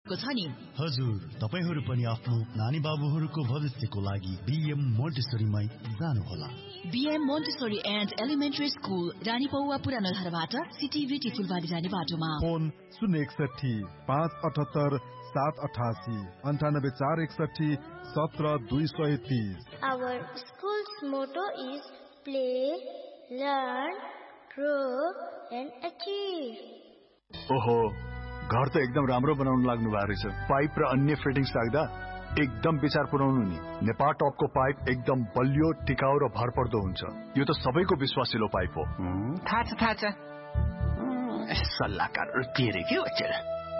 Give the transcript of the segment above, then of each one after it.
हजुर, तपाईहरु पनि आफ्नो नानी बाबुहरुको भविष्यको लागि बीएम मोन्टेसरीमै जानुहोला। BM Montessori and elementary school Ranipauwa पुरानो घरबाट सिटीबीटी फुलबारी जाने बाटोमा। Phone 061 578 788 98461 17230। Our school's motto is play, learn, grow and achieve. ओहो, घर त एकदम राम्रो बनाउन लाग्नु भएको रहेछ। पाइप र अन्य फिटिङ्स राख्दा एकदम विचार पुर्याउनु नि। नेपाल टपको पाइप एकदम बलियो, टिकाउ र भरपर्दो हुन्छ। यो त सबैको विश्वासिलो पाइप हो। थाहा छ। सल्लाहकार तेरे के अचेल।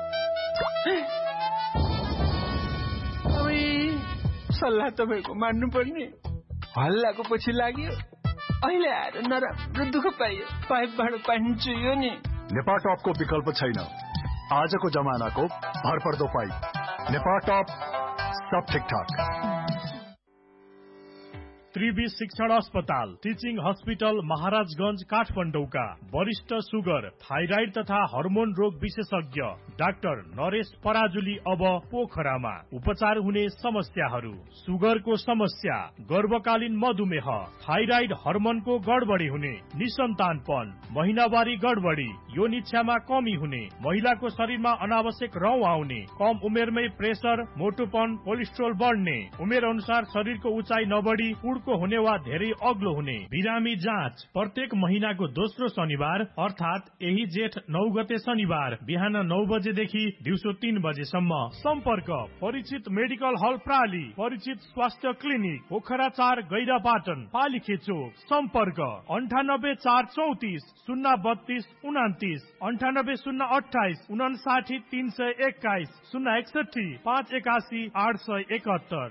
सल्लाह तपाईको मान्नु पर्ने। हल्लाको पछि लाग्यो, अहिले आएर नराम्रो दुःख पाइयो। पाइपबाट पानी चुहियो नि। नेपाल टपको विकल्प छैन। आजको जमानाको भरपर्दो पाइप नेपाल टप, सब ठिकठाक। त्रिवी शिक्षण अस्पताल टिचिङ हस्पिटल महाराजगंज काठमाडौँका वरिष्ठ सुगर, थाइराइड तथा हर्मोन रोग विशेषज्ञ डाक्टर नरेश पराजुली अब पोखरामा। उपचार हुने समस्याहरू: सुगरको समस्या, गर्भकालीन मधुमेह, थाइराइड हर्मोनको गडबडी हुने, निसन्तानपन, महिनावारी गडबडी, योनि इच्छामा कमी हुने, महिलाको शरीरमा अनावश्यक रौँ आउने, कम उमेरमै प्रेसर, मोटोपन, कोलेस्ट्रोल बढ्ने, उमेर अनुसार शरीरको उचाइ नबढी को हुने वा धेरै अग्लो हुने। बिरामी जाँच प्रत्येक महिनाको दोस्रो शनिबार अर्थात यही जेठ 9 गते शनिबार बिहान 9 बजेदेखि दिउँसो 3 बजेसम्म। सम्पर्क परिचित मेडिकल हल प्राली, परिचित स्वास्थ्य क्लिनिक पोखरा 4 गैरापाटन पालिखे चोक। सम्पर्क 98 434 032 29 98 028 321 061 581 871।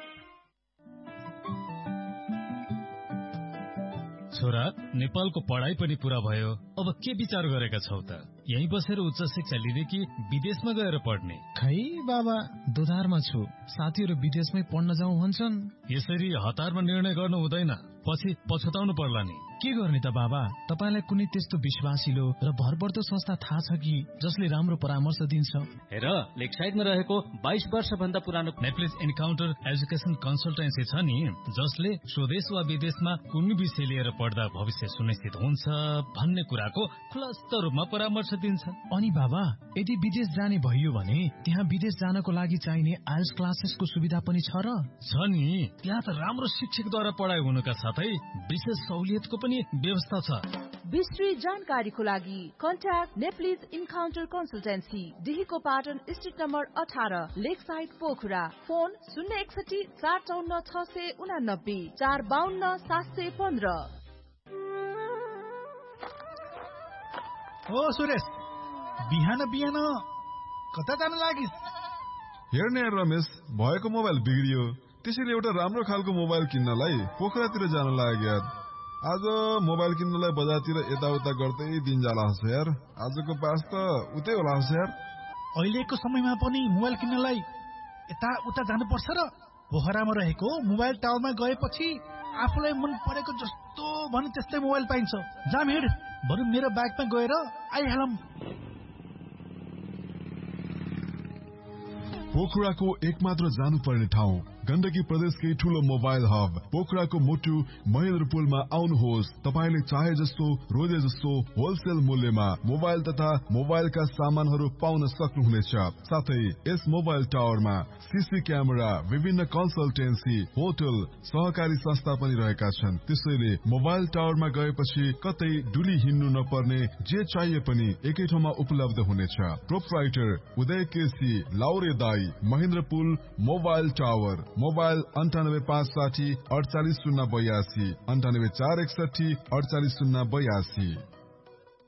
छोरा, नेपालको पढाइ पनि पूरा भयो, अब के विचार गरेका छौ त? यही बसेर उच्च शिक्षा लिने कि विदेशमा गएर पढ्ने? खै बाबा, दोधारमा छु। साथीहरू विदेशमै पढ्न जाउँ भन्छन्। यसरी हतारमा निर्णय गर्नु हुँदैन, पछि पछुताउनु पर्ला नि। के गर्ने त बाबा? तपाईलाई कुनै त्यस्तो विश्वासिलो र भरपर्दो संस्था थाहा छ कि जसले राम्रो परामर्श दिन्छ? हेर, लेकसाइडमा रहेको 22 वर्ष भन्दा पुरानो नेप्लिज इन्काउन्टर एजुकेसन कन्सल्टेन्सी छ नि, जसले स्वदेश वा विदेशमा कुनै विषय लिएर पढ्दा भविष्य सुनिश्चित हुन्छ भन्ने कुराको खुलस्त रूपमा परामर्श दिन्छ। अनि बाबा, यदि विदेश जाने भइयो भने त्यहाँ विदेश जानको लागि चाहिने आइएल्स क्लासेसको सुविधा पनि छ र? छ नि, त्यहाँ त राम्रो शिक्षकद्वारा पढाइ हुनुका साथै विशेष सहुलियतको पनि व्यवस्था छ। विस्तृत जानकारीको लागि contact Nepalese encounter consultancy, डिहीको Patan street number 18, Lakeside Pokhara. Phone 061 454 689 452 715। ओ सुरेश, बिहान बिहान कता जान लागिस? हेर्ने रमेश, भएको मोबाइल बिग्रियो, त्यसैले एउटा राम्रो खालको मोबाइल किन्नलाई पोखरातिर जान लाग्यो। आज मोबाइल किन्नलाई बजारतिर यताउता गर्दै दिन जाला हस यार। आजको पास त उतै होला हस यार। अहिलेको समयमा पनि मोबाइल किन्नलाई यता उता जानुपर्छ र? पोखरामा रहेको मोबाइल टावरमा गएपछि आफूलाई मन परेको जस्तो भने त्यस्तै मोबाइल पाइन्छ। जाम हिँड, बरु मेरो बाइकमा गएर आइहालौँ। पोखराको एकमात्र जानुपर्ने ठाउँ, गण्डकी प्रदेशकै ठूलो मोबाइल हब पोखराको मुटु महेन्द्रपुलमा आउनुहोस्। तपाईले चाहे जस्तो रोजे जस्तो होलसेल मूल्यमा मोबाइल तथा मोबाइलका सामानहरू पाउन सक्नुहुनेछ। साथै यस मोबाइल टावरमा सीसी क्यामेरा, विभिन्न कन्सल्टेन्सी, होटल, सहकारी संस्था पनि रहेका छन्। त्यसैले मोबाइल टावरमा गएपछि कतै डुली हिँड्नु नपर्ने, जे चाहिए पनि एकै ठाउँमा उपलब्ध हुनेछ। प्रोप्राइटर उदय केसी, लाउरे दाई, महेन्द्रपुल मोबाइल टावर। मोबाइल 98 560 48 082 98 461 48 082।